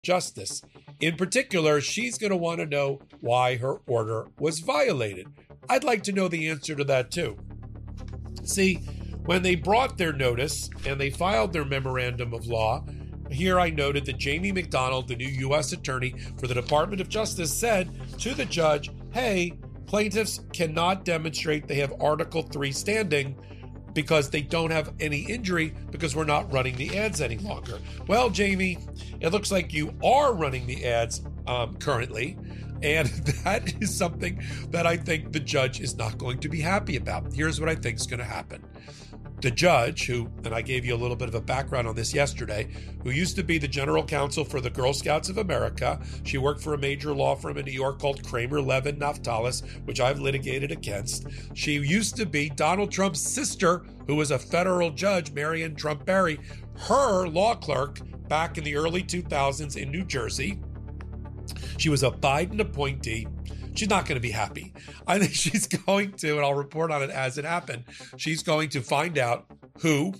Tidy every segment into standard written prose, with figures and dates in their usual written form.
Justice. In particular, she's going to want to know why her order was violated. I'd like to know the answer to that too. See, when they brought their notice and they filed their memorandum of law, here I noted that Jamie McDonald, the new U.S. Attorney for the Department of Justice, said to the judge, hey, plaintiffs cannot demonstrate they have Article 3 standing because they don't have any injury because we're not running the ads any longer. Well, Jamie, it looks like you are running the ads currently, and that is something that I think the judge is not going to be happy about. Here's what I think is going to happen. The judge, who, and I gave you a little bit of a background on this yesterday, who used to be the general counsel for the Girl Scouts of America. She worked for a major law firm in New York called Kramer, Levin, Naftalis, which I've litigated against. She used to be Donald Trump's sister, who was a federal judge, Marion Trump Barry, her law clerk back in the early 2000s in New Jersey. She was a Biden appointee. She's not going to be happy. I think she's going to, and I'll report on it as it happened, she's going to find out who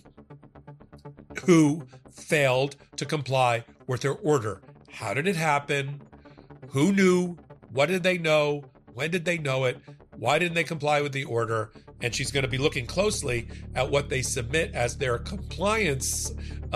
failed to comply with her order. How did it happen? Who knew? What did they know? When did they know it? Why didn't they comply with the order? And she's going to be looking closely at what they submit as their compliance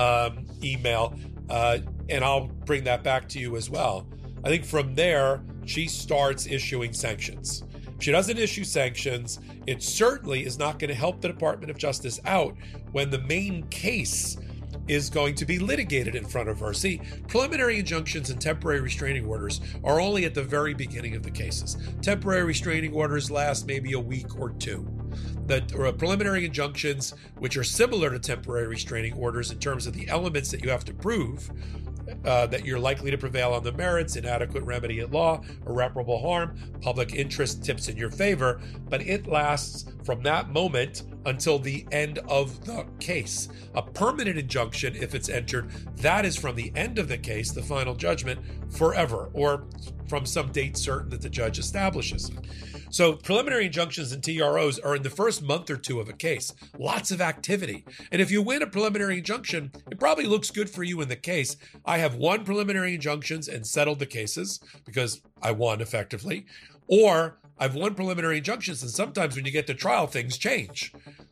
email. And I'll bring that back to you as well. I think from there, she starts issuing sanctions. If she doesn't issue sanctions, it certainly is not going to help the Department of Justice out when the main case is going to be litigated in front of her. See, preliminary injunctions and temporary restraining orders are only at the very beginning of the cases. Temporary restraining orders last maybe a week or two. The preliminary injunctions, which are similar to temporary restraining orders in terms of the elements that you have to prove, that you're likely to prevail on the merits, inadequate remedy at law, irreparable harm, public interest tips in your favor, but it lasts from that moment until the end of the case. A permanent injunction, if it's entered, that is from the end of the case, the final judgment, forever, or from some date certain that the judge establishes. So preliminary injunctions and TROs are in the first month or two of a case. Lots of activity. And if you win a preliminary injunction, it probably looks good for you in the case. I have won preliminary injunctions and settled the cases because I won effectively. Or I've won preliminary injunctions, and sometimes when you get to trial, things change.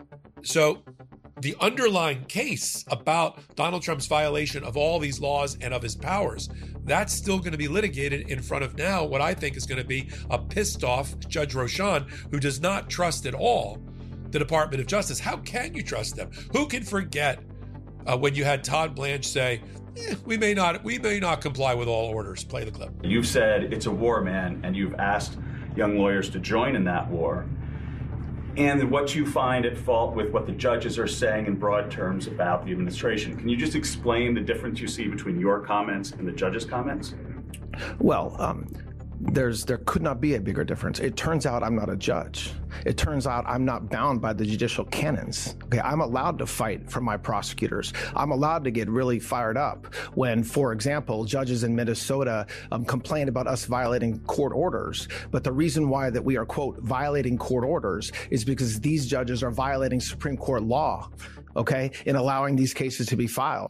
So the underlying case about Donald Trump's violation of all these laws and of his powers, that's still going to be litigated in front of now what I think is going to be a pissed off Judge Rochon, who does not trust at all the Department of Justice. How can you trust them? Who can forget when you had Todd Blanche say, we may not comply with all orders. Play the clip. You've said it's a war, man, and you've asked young lawyers to join in that war. And what you find at fault with what the judges are saying in broad terms about the administration. Can you just explain the difference you see between your comments and the judges' comments? Well, there could not be a bigger difference. It turns out I'm not a judge. It turns out I'm not bound by the judicial canons. Okay, I'm allowed to fight for my prosecutors. I'm allowed to get really fired up when, for example, judges in Minnesota complain about us violating court orders. But the reason why that we are, quote, violating court orders is because these judges are violating Supreme Court law, okay, in allowing these cases to be filed.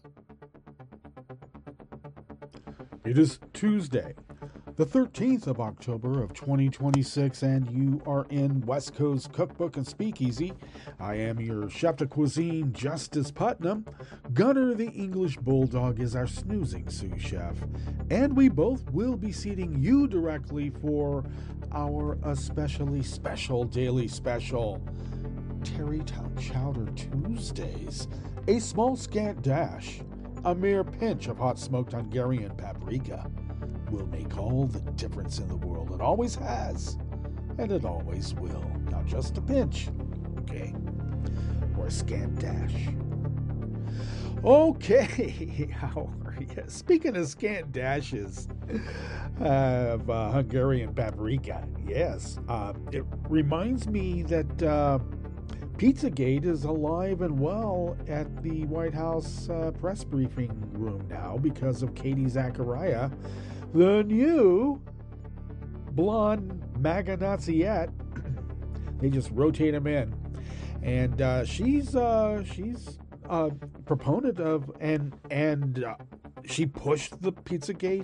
It is Tuesday, the 13th of October of 2026, and you are in West Coast Cookbook and Speakeasy. I am your chef de cuisine, Justice Putnam. Gunner the English Bulldog is our snoozing sous chef, and we both will be seating you directly for our especially special daily special, Tarrytown Chowder Tuesdays. A small scant dash, a mere pinch of hot smoked Hungarian paprika will make all the difference in the world. It always has, and it always will. Not just a pinch, okay? Or a scant dash. Okay, how are you? Speaking of scant dashes of Hungarian paprika, yes, it reminds me that Pizzagate is alive and well at the White House press briefing room now because of Katie Zachariah, the new blonde MAGA Naziette. They just rotate them in, and she's a proponent of and she pushed the Pizzagate